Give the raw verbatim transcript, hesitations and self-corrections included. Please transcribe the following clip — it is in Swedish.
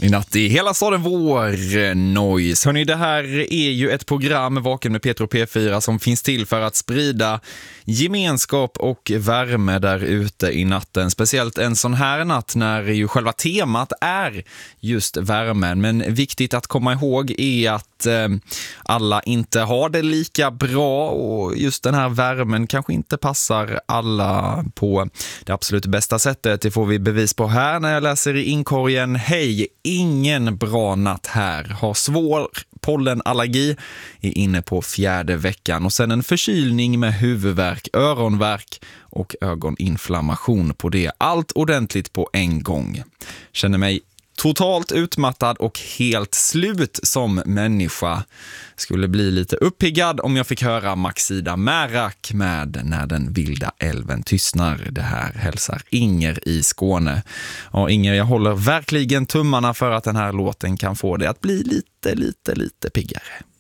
I natt i hela staden vår noise. Hörrni, det här är ju ett program Vaken med Peter och P fyra som finns till för att sprida gemenskap och värme där ute i natten. Speciellt en sån här natt när ju själva temat är just värmen. Men viktigt att komma ihåg är att eh, alla inte har det lika bra och just den här värmen kanske inte passar alla på det absolut bästa sättet. Det får vi bevis på här när jag läser i inkorgen. Hej, ingen bra natt här. Har svår pollenallergi, är inne på fjärde veckan och sen en förkylning med huvudvärk, öronvärk och ögoninflammation på det. Allt ordentligt på en gång. Känner mig totalt utmattad och helt slut som människa. Skulle bli lite uppiggad om jag fick höra Maxida Märak med När den vilda älven tystnar. Det här hälsar Inger i Skåne. Och Inger, jag håller verkligen tummarna för att den här låten kan få det att bli lite, lite, lite piggare.